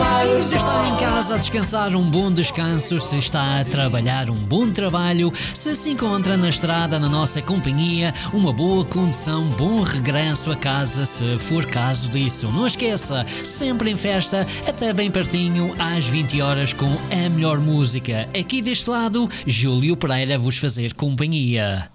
Se está em casa a descansar, um bom descanso. Se está a trabalhar, um bom trabalho. Se se encontra na estrada na nossa companhia, uma boa condução, bom regresso a casa, se for caso disso. Não esqueça, sempre em festa, até bem pertinho, às 20 horas com a melhor música. Aqui deste lado, Júlio Pereira vos fazer companhia.